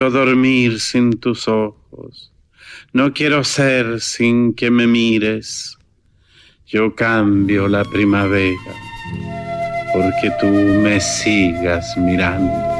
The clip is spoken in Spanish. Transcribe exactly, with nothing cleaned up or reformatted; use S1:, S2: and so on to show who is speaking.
S1: dormir sin tus ojos, no quiero ser sin que me mires. Yo cambio la primavera porque tú me sigas mirando.